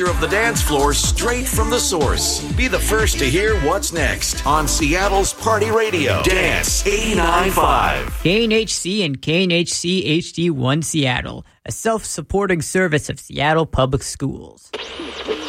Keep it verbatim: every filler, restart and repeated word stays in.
of the dance floor straight from the source. Be the first to hear what's next on Seattle's Party Radio. Dance eighty-nine point five. K N H C and K N H C H D one Seattle, a self-supporting service of Seattle Public Schools.